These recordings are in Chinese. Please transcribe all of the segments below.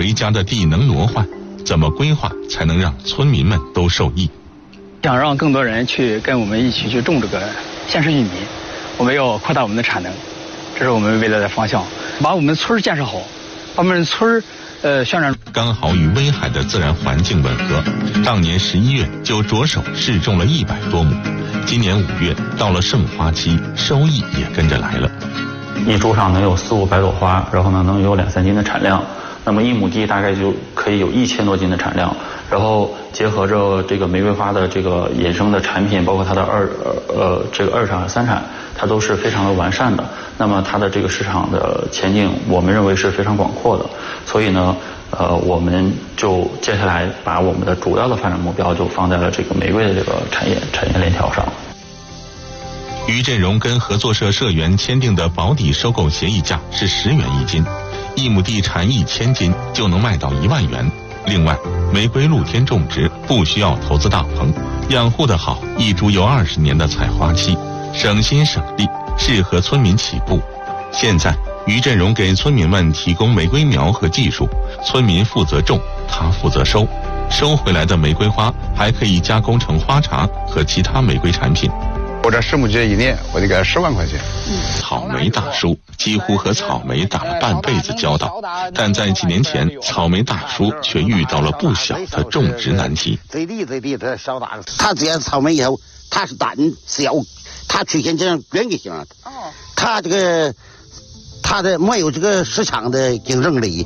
谁家的地能挪换？怎么规划才能让村民们都受益？ 想让更多人去跟我们一起去种这个现实玉米，我们要扩大我们的产能，这是我们未来的方向。把我们村建设好，把我们村渲染刚好与威海的自然环境吻合。当年11月就着手试种了100多亩，今年5月到了盛花期，收益也跟着来了。 一株上能有400-500朵花，然后呢能有2-3斤的产量，那么1亩地大概就可以有1000多斤的产量。然后结合着这个玫瑰花的这个衍生的产品，包括它的二产和3产，它都是非常的完善的。那么它的这个市场的前景，我们认为是非常广阔的。所以呢，我们就接下来把我们的主要的发展目标就放在了这个玫瑰的这个产业链条上。 于振荣跟合作社社员签订的保底收购协议价是10元1斤，1亩地产1000斤就能卖到1万元。另外，玫瑰露天种植不需要投资大棚，养护得好，一株有20年的采花期，省心省力，适合村民起步。现在，于振荣给村民们提供玫瑰苗和技术，村民负责种，他负责收，收回来的玫瑰花还可以加工成花茶和其他玫瑰产品。 我这10亩地1年，我得给10万块钱。 草莓大叔几乎和草莓打了半辈子交道，但在几年前，草莓大叔却遇到了不小的种植难题。 最低它小大，它这样草莓以后，它是单小，它曲线这样圆就行了。它没有这个市场的竞争力。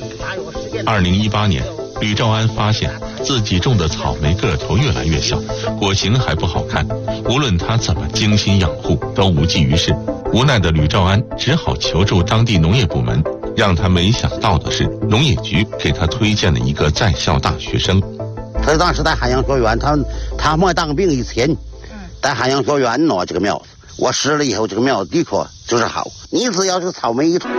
2018年。吕兆安发现自己种的草莓个头越来越小，果形还不好看，无论他怎么精心养护都无济于事。无奈的吕兆安只好求助当地农业部门，让他没想到的是，农业局给他推荐了一个在校大学生。 他当时在汉阳学院，他没当兵以前，在汉阳学院弄这个苗子，我试了以后，这个苗子的确就是好。你只要这个草莓一种。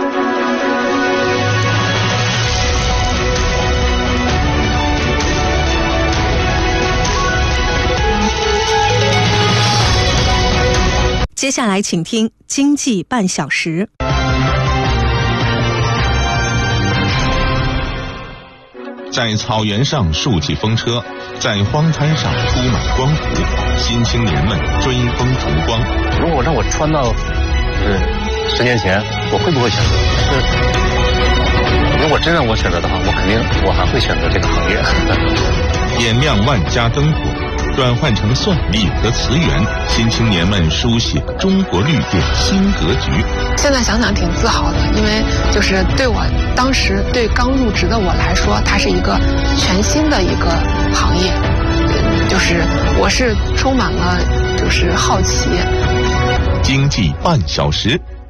接下来请听经济半小时。 在草原上竖起风车，在荒滩上铺满光谱，新青年们追风逐光。 如果让我穿到10年前，我会不会选择？如果真让我选择的话，我还会选择这个行业。 点亮万家灯火，转换成算力和词源，新青年们书写中国绿电新格局。 现在想想挺自豪的，因为就是对我当时对刚入职的我来说，它是一个全新的一个行业，就是我是充满了就是好奇。 经济半小时，